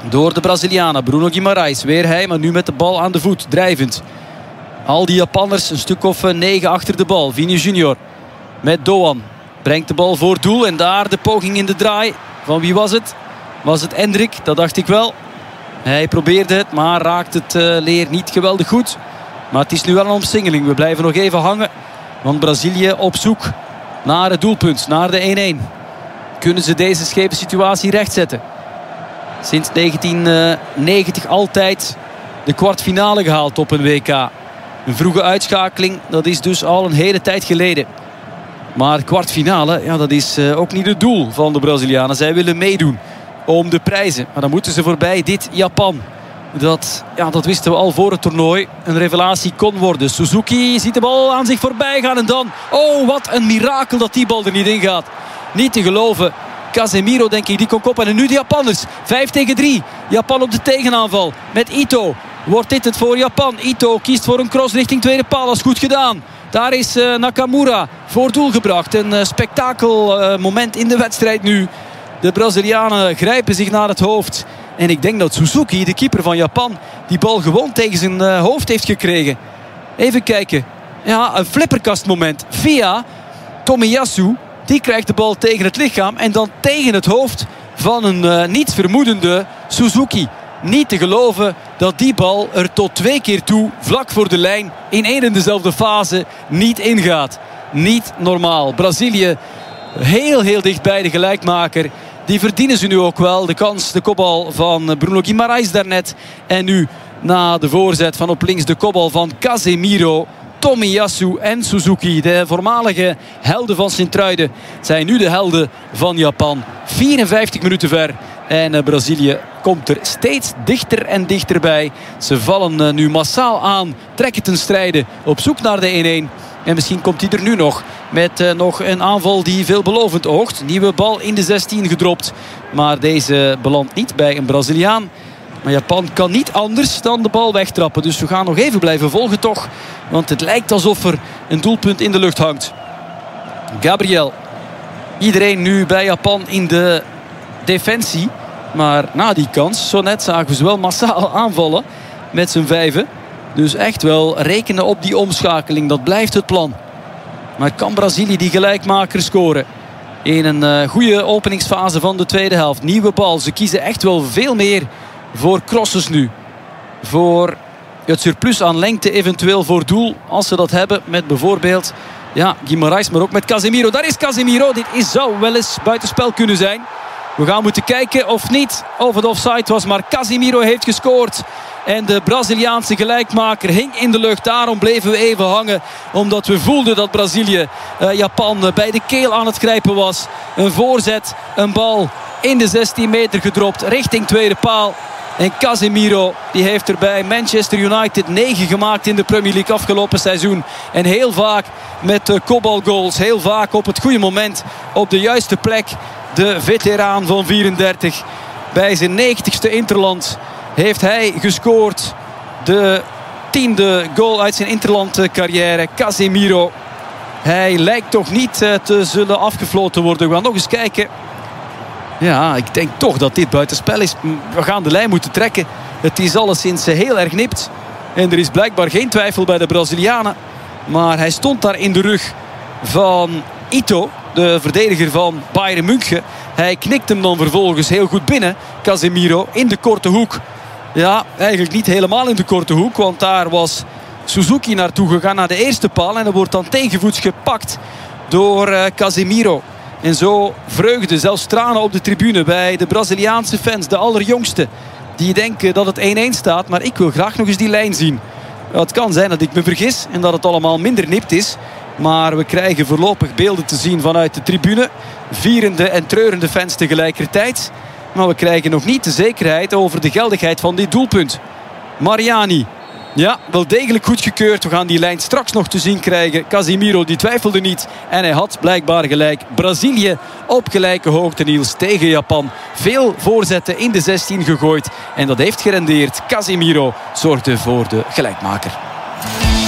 door de Brazilianen. Bruno Guimarães, weer hij, maar nu met de bal aan de voet, drijvend. Al die Japanners, een stuk of 9 achter de bal. Vini Junior met Doan. Brengt de bal voor doel en daar de poging in de draai. Van wie was het? Was het Endrick? Dat dacht ik wel. Hij probeerde het, maar raakt het leer niet geweldig goed. Maar het is nu wel een omsingeling. We blijven nog even hangen. Want Brazilië op zoek naar het doelpunt, naar de 1-1. Kunnen ze deze scheve situatie rechtzetten? Sinds 1990 altijd de kwartfinale gehaald op een WK. Een vroege uitschakeling, dat is dus al een hele tijd geleden. Maar kwartfinale, ja, dat is ook niet het doel van de Brazilianen. Zij willen meedoen om de prijzen. Maar dan moeten ze voorbij dit Japan. Dat wisten we al voor het toernooi. Een revelatie kon worden. Suzuki ziet de bal aan zich voorbij gaan. En dan, oh wat een mirakel dat die bal er niet in gaat. Niet te geloven. Casemiro denk ik, die kon koppen. En nu de Japanners. 5-3. Japan op de tegenaanval. Met Ito. Wordt dit het voor Japan? Ito kiest voor een cross richting tweede paal. Dat is goed gedaan. Daar is Nakamura voor doel gebracht. Een spektakelmoment in de wedstrijd nu. De Brazilianen grijpen zich naar het hoofd. En ik denk dat Suzuki, de keeper van Japan, die bal gewoon tegen zijn hoofd heeft gekregen. Even kijken. Ja, een flipperkastmoment. Via Tomiyasu. Die krijgt de bal tegen het lichaam. En dan tegen het hoofd van een niets vermoedende Suzuki. Niet te geloven dat die bal er tot 2 keer toe, vlak voor de lijn, in één en dezelfde fase niet ingaat. Niet normaal. Brazilië heel dicht bij de gelijkmaker. Die verdienen ze nu ook wel. De kans, de kopbal van Bruno Guimarães daarnet. En nu na de voorzet van op links de kopbal van Casemiro. Tomiyasu en Suzuki, de voormalige helden van Sint-Truiden, zijn nu de helden van Japan. 54 minuten ver. En Brazilië komt er steeds dichter en dichterbij. Ze vallen nu massaal aan, trekken ten strijde op zoek naar de 1-1. En misschien komt hij er nu nog met nog een aanval die veelbelovend oogt. Nieuwe bal in de 16 gedropt. Maar deze belandt niet bij een Braziliaan. Maar Japan kan niet anders dan de bal wegtrappen. Dus we gaan nog even blijven volgen toch. Want het lijkt alsof er een doelpunt in de lucht hangt. Gabriel. Iedereen nu bij Japan in de defensie. Maar na die kans, zo net zagen we ze wel massaal aanvallen met z'n 5. Dus echt wel rekenen op die omschakeling. Dat blijft het plan. Maar kan Brazilië die gelijkmaker scoren? In een goede openingsfase van de tweede helft. Nieuwe bal. Ze kiezen echt wel veel meer voor crosses nu. Voor het surplus aan lengte eventueel voor doel. Als ze dat hebben met bijvoorbeeld Guimarães, maar ook met Casemiro. Daar is Casemiro. Dit zou wel eens buitenspel kunnen zijn. We gaan moeten kijken of niet, of het offside was. Maar Casemiro heeft gescoord. En de Braziliaanse gelijkmaker hing in de lucht. Daarom bleven we even hangen. Omdat we voelden dat Brazilië Japan bij de keel aan het grijpen was. Een voorzet, een bal in de 16 meter gedropt richting tweede paal. En Casemiro die heeft er bij Manchester United 9 gemaakt in de Premier League afgelopen seizoen. En heel vaak met kopbalgoals. Heel vaak op het goede moment. Op de juiste plek. De veteraan van 34. Bij zijn 90ste interland heeft hij gescoord. De 10e goal uit zijn interland carrière. Casemiro. Hij lijkt toch niet te zullen afgefloten worden. We gaan nog eens kijken. Ja, ik denk toch dat dit buitenspel is. We gaan de lijn moeten trekken. Het is alleszins heel erg nipt. En er is blijkbaar geen twijfel bij de Brazilianen. Maar hij stond daar in de rug van Ito, de verdediger van Bayern München. Hij knikt hem dan vervolgens heel goed binnen. Casemiro in de korte hoek. Ja, eigenlijk niet helemaal in de korte hoek. Want daar was Suzuki naartoe gegaan naar de eerste paal. En dat wordt dan tegenvoets gepakt door Casemiro. En zo vreugde, zelfs tranen op de tribune bij de Braziliaanse fans. De allerjongste. Die denken dat het 1-1 staat. Maar ik wil graag nog eens die lijn zien. Het kan zijn dat ik me vergis. En dat het allemaal minder nipt is. Maar we krijgen voorlopig beelden te zien vanuit de tribune. Vierende en treurende fans tegelijkertijd. Maar we krijgen nog niet de zekerheid over de geldigheid van dit doelpunt. Mariani. Ja, wel degelijk goedgekeurd. We gaan die lijn straks nog te zien krijgen. Casemiro die twijfelde niet. En hij had blijkbaar gelijk. Brazilië op gelijke hoogte, Niels, tegen Japan. Veel voorzetten in de 16 gegooid. En dat heeft gerendeerd. Casemiro zorgde voor de gelijkmaker.